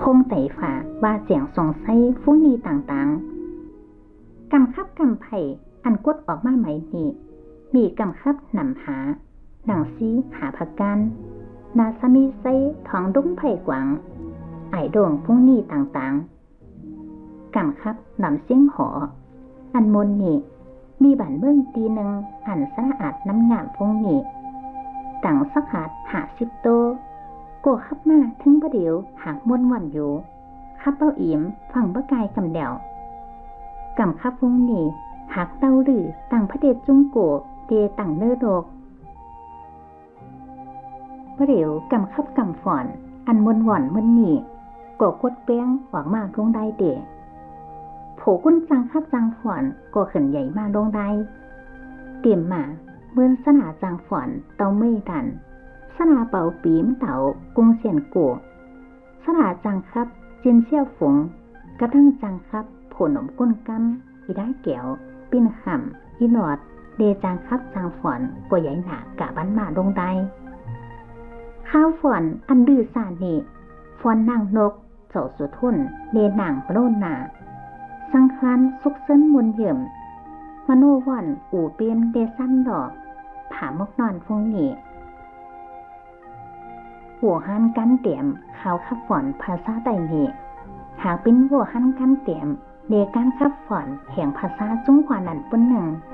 คงไต่ฝาว่าเจียงสงสัยฟูนีต่างๆกำคับกำไผ่อันกดออกมาใหม่นี้มีกำคับนำหาหนังซีหาผักกันนาสมีไซทองดุ้งไผ่กวางไอโด่งฟูนีต่างๆกำคับนำเสียงหออันมนนี่มีบั่นเบื้องตีหนึ่งอันสะอาดน้ำงามฟงนี่ต่างสักหาด50 โตโกขับมาถึงประเดี๋ยวหากมวนวันอยู่ขับเป้าอิ่มฟังบ่กายกำเดวกำขับฟงนี่หากเต้าหรือต่างพระเดชจุงโกเดต่างเนื้อโลกประเดี๋ยวกำขับกำฝอนอันมวนหว่อนมันนี่โกกดเปี้ยงหวังมาลงได้เดะโผกุ้นจังคับจังฝอนก็ขึ้นใหญ่มาลงได้เตรียมมาเมื่อสนาจังฝอนเต้าไม่ดันสนาเป่าปีมเต่ากุ้งเสียนกูสนาจังครับจินเสี่ยวฝงกระทั่งจังครับโผหนมก้นกำอีได้แก้วปิ้นห่ำอีหนอดเดจังครับจังฝอนก็ใหญ่หนากะบันมาลงได้ข้าวฝอนอันดื้อสานี่ฝอนนางนกเจ้าสุทุนเดนางโปรนาสังคารสุกเส้นมนเยี่ยมมโนวันอู่เปียมเดซันดอกผามกนอนฟงนี่หัวหันกันเตี่ยมข่าวขับฝอนภาษาไต้นี่หากเป็นหัวหันกันเตี่ยมเดการขับฝอนแห่งภาษาจุ้งขวานันปุ่นหนึ่ง